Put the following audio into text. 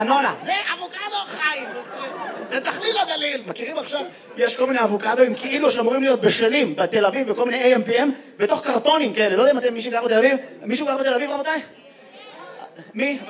אנונה. זה אבוקדו חי, זה תכליל הגליל. מכירים עכשיו? יש כל מיני אבוקדוים כאילו שאמורים להיות בשלים בתל אביב, בכל מיני AMPM, בתוך קרטונים כאלה. לא יודע אם מישהו גר בתל אביב? מישהו גר בתל אביב, רבותיי? מי?